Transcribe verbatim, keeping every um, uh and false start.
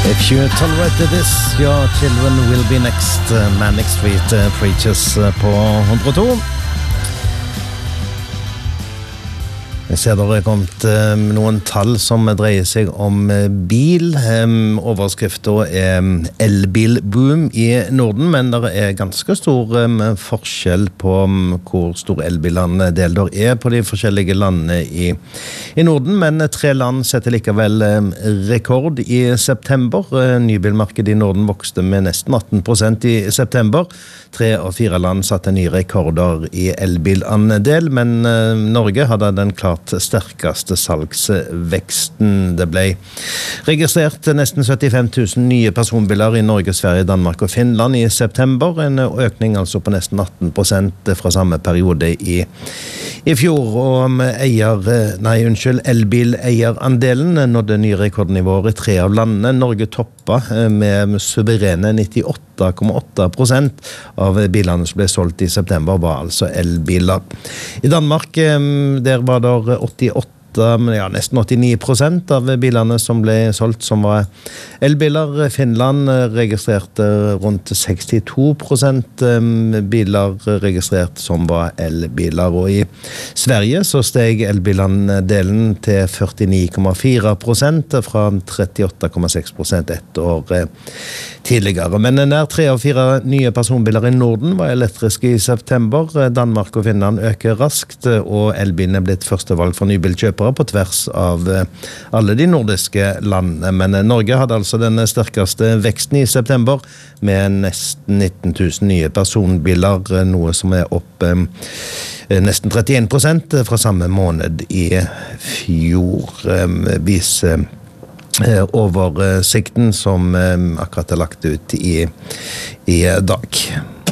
If you tolerate this, your children will be next. Manic Street Preachers på hundre og to. Jeg ser det har kommet noen tall som dreier seg om bil. Overskriften er elbilboom i Norden, men det er ganske stor forskjell på hvor stor elbilandel det er på de forskjellige landene i, i Norden. Men tre land setter likevel rekord i september. Nybilmarkedet i Norden vokste med nesten atten prosent i september. Tre av fire land satte nye rekorder i elbilandel, men Norge hadde den klart sterkeste salgsveksten. Det ble registrert nesten syttifem tusen nye personbiler i Norge, Sverige, Danmark og Finland i september, en økning altså på nesten atten prosent fra samme periode i, i fjor. Og eier, nei, unnskyld, elbileierandelen nådde nye rekordnivåer i tre av landene. Norge toppa med suverene nittiåtte komma åtte prosent av bilene som ble solgt i september var altså elbiler. I Danmark, der var det åttiåtte, ja, nesten åttini prosent av bilene som ble solgt som var elbiler. Finland registrerte rundt sekstito prosent biler registrert som var elbiler. Og i Sverige så steg elbilandelen til førtini komma fire prosent fra trettiåtte komma seks prosent ett år tidligere. Men nær tre av fire nye personbiler i Norden var elektriske i september. Danmark og Finland øker raskt, og elbilen er blitt førstevalg for nybilkjøpere på tvers av alle de nordiske landene. Men Norge hadde altså den sterkeste veksten i september med nesten nitten tusen nye personbiler, noe som er opp nesten trettien prosent fra samme måned i fjor, viser oversikten som akkurat er lagt ut i, i dag.